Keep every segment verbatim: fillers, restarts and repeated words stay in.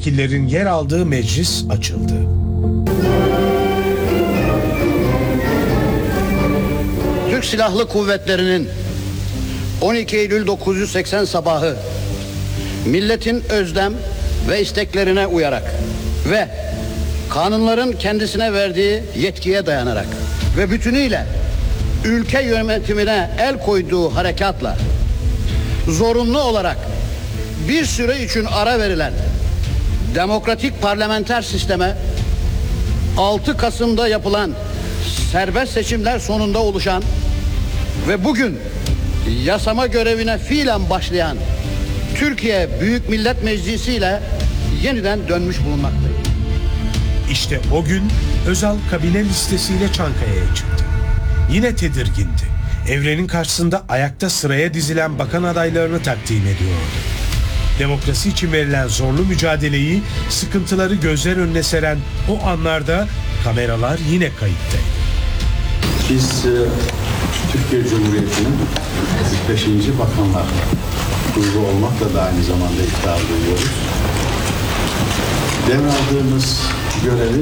milletvekillerin yer aldığı meclis açıldı. Türk Silahlı Kuvvetleri'nin on iki Eylül dokuz yüz seksen sabahı milletin özlem ve isteklerine uyarak ve kanunların kendisine verdiği yetkiye dayanarak ve bütünüyle ülke yönetimine el koyduğu harekatla zorunlu olarak bir süre için ara verilen demokratik parlamenter sisteme altı Kasım'da yapılan serbest seçimler sonunda oluşan ve bugün yasama görevine fiilen başlayan Türkiye Büyük Millet Meclisi ile yeniden dönmüş bulunmaktayız. İşte o gün Özal kabine listesiyle Çankaya'ya çıktı. Yine tedirgindi. Evrenin karşısında ayakta sıraya dizilen bakan adaylarını takdim ediyordu. Demokrasi için verilen zorlu mücadeleyi, sıkıntıları gözler önüne seren o anlarda kameralar yine kayıttaydı. Biz e, Türkiye Cumhuriyeti'nin beşinci Bakanlar Grubu olmakla da aynı zamanda iftihar duyuyoruz. Devraldığımız görevi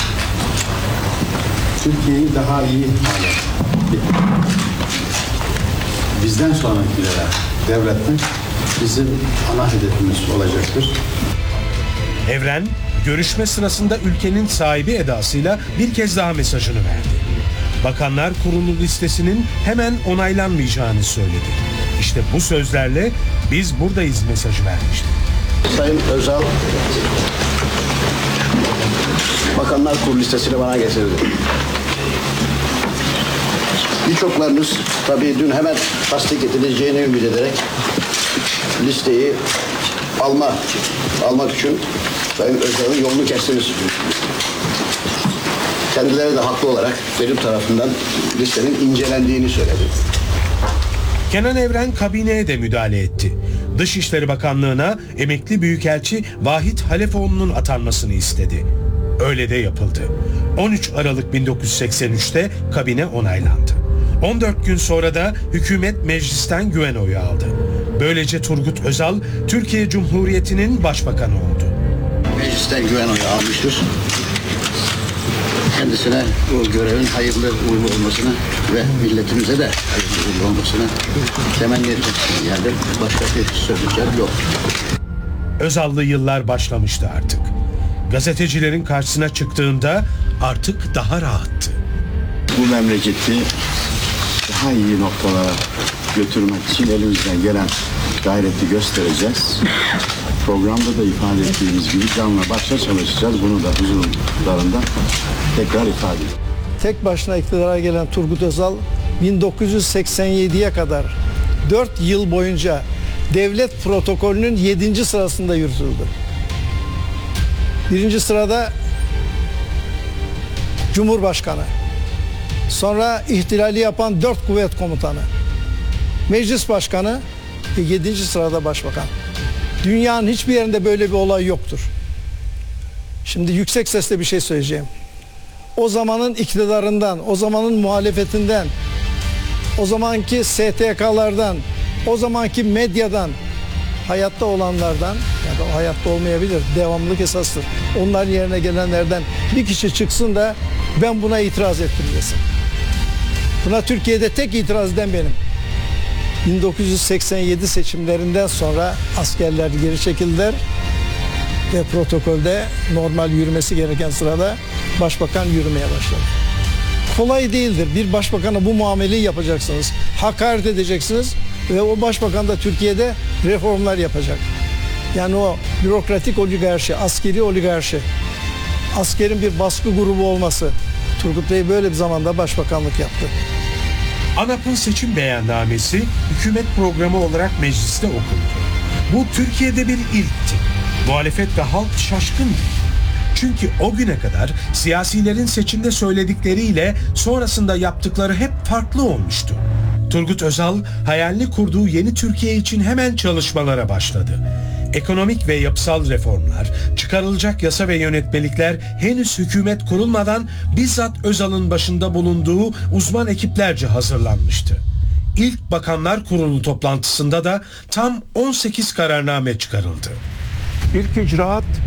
Türkiye'yi daha iyi hale getirmek, bizden sonrakilere devretmek bizim ana hedefimiz olacaktır. Evren, görüşme sırasında ülkenin sahibi edasıyla bir kez daha mesajını verdi. Bakanlar Kurulu listesinin hemen onaylanmayacağını söyledi. İşte bu sözlerle biz buradayız mesajı vermişti. Sayın Özal, Bakanlar Kurulu listesini bana getirdi. Birçoklarınız tabii dün hemen tasdik edileceğini ümit ederek listeyi alma, almak için Sayın Özal'ın yolunu kestiniz. Kendileri de haklı olarak benim tarafından listenin incelendiğini söyledi. Kenan Evren kabineye de müdahale etti. Dışişleri Bakanlığı'na emekli Büyükelçi Vahit Halefoğlu'nun atanmasını istedi. Öyle de yapıldı. on üç Aralık bin dokuz yüz seksen üç'te kabine onaylandı. on dört gün sonra da hükümet meclisten güven oyu aldı. Böylece Turgut Özal Türkiye Cumhuriyeti'nin başbakanı oldu. Meclisten güven oyu almıştır. Kendisine bu görevin hayırlı uğurlu olmasını ve milletimize de hayırlı uğurlu olmasını temenni etmek yani başka bir söyleyecek yok. Özallı yıllar başlamıştı artık. Gazetecilerin karşısına çıktığında artık daha rahattı. Bu memleketi daha iyi noktalara götürmek için elimizden gelen gayreti göstereceğiz. Programda da ifade ettiğimiz gibi canla başla çalışacağız. Bunu da huzurlarında tekrar ifade ediyorum. Tek başına iktidara gelen Turgut Özal bin dokuz yüz seksen yedi'ye kadar dört yıl boyunca devlet protokolünün yedinci sırasında yürütüldü. Birinci sırada Cumhurbaşkanı, sonra ihtilali yapan dört kuvvet komutanı, meclis başkanı ve yedinci sırada başbakan. Dünyanın hiçbir yerinde böyle bir olay yoktur. Şimdi yüksek sesle bir şey söyleyeceğim. O zamanın iktidarından, o zamanın muhalefetinden, o zamanki S T K'lardan, o zamanki medyadan, hayatta olanlardan, ya da hayatta olmayabilir, devamlılık esastır. Onların yerine gelenlerden bir kişi çıksın da ben buna itiraz ettim desin. Buna Türkiye'de tek itiraz eden benim. bin dokuz yüz seksen yedi seçimlerinden sonra askerler geri çekildiler ve protokolde normal yürümesi gereken sırada başbakan yürümeye başladı. Kolay değildir. Bir başbakana bu muameleyi yapacaksınız. Hakaret edeceksiniz ve o başbakan da Türkiye'de reformlar yapacak. Yani o bürokratik oligarşi, askeri oligarşi, askerin bir baskı grubu olması. Turgut Bey böyle bir zamanda başbakanlık yaptı. ANAP'ın seçim beyannamesi hükümet programı olarak mecliste okundu. Bu Türkiye'de bir ilkti. Muhalefet ve halk şaşkındı. Çünkü o güne kadar siyasilerin seçimde söyledikleriyle sonrasında yaptıkları hep farklı olmuştu. Turgut Özal hayalini kurduğu yeni Türkiye için hemen çalışmalara başladı. Ekonomik ve yapısal reformlar, çıkarılacak yasa ve yönetmelikler henüz hükümet kurulmadan bizzat Özal'ın başında bulunduğu uzman ekiplerce hazırlanmıştı. İlk Bakanlar Kurulu toplantısında da tam on sekiz kararname çıkarıldı. İlk icraat